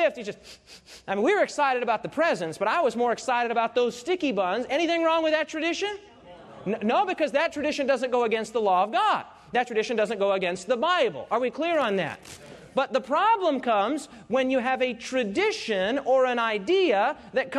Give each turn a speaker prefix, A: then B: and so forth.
A: gift. He just, I mean, we were excited about the presents, but I was more excited about those sticky buns. Anything wrong with that tradition? No, because that tradition doesn't go against the law of God. That tradition doesn't go against the Bible. Are we clear on that? But the problem comes when you have a tradition or an idea that comes